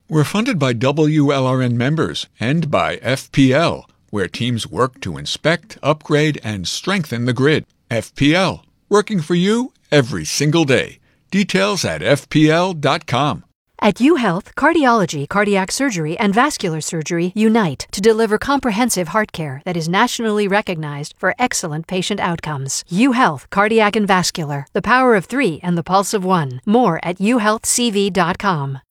We're funded by WLRN members and by FPL, where teams work to inspect, upgrade, and strengthen the grid. FPL, working for you every single day. Details at fpl.com. At UHealth, cardiology, cardiac surgery, and vascular surgery unite to deliver comprehensive heart care that is nationally recognized for excellent patient outcomes. UHealth, cardiac and vascular, the power of 3 and the pulse of 1. More at uhealthcv.com.